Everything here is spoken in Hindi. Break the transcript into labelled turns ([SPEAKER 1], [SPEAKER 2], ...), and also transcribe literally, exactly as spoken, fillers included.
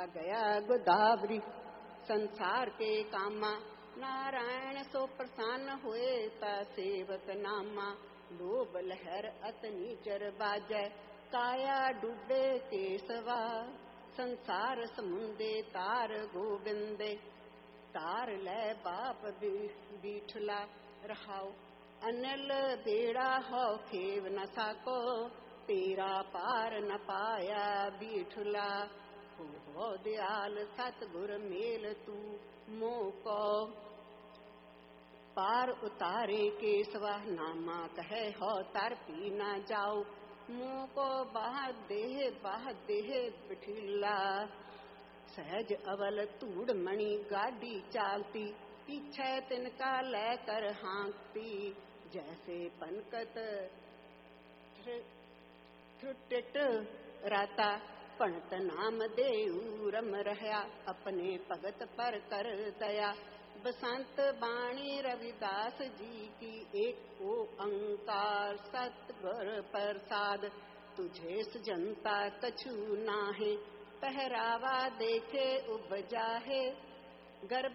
[SPEAKER 1] गया गोदावरी संसार के कामा, नारायण सो प्रसन्न हुए ता सेवक नामा। लोभ लहर अतनी चर बाजै, काया डूबे केसवा। संसार समुंदे तार गोविंदे, तार लै बाप बीठला रहाओ। अनल बेड़ा हो खेव न साको, तेरा पार न पाया बीठला। हो दयाल सतगुर मेल तू मोको, पार उतारे केसवा। नामा कहे हो तर पी न जाओ, मोको बाह देह बाह देह बिठिला। सहज अवल धूड़ मणि गाड़ी चालती, पीछे तिनका लेकर हाँकती। जैसे पनकत थ्रुटिट राता, पणत नाम देऊ रम रहया। अपने भगत पर कर दया, बसंत बाणी रविदास जी की। एक ओंकार सतगुर प्रसाद, तुझे सजनता कछु नाहे। पहरावा देखे उपजाहे, गर्भ